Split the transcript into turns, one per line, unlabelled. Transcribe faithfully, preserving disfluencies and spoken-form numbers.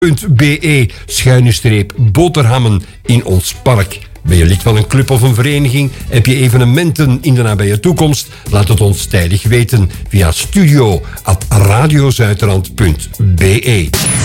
be schuine streep boterhammen in ons park. Ben je lid van een club of een vereniging? Heb je evenementen in de nabije toekomst? Laat het ons tijdig weten via studio at radiozuiderland punt be.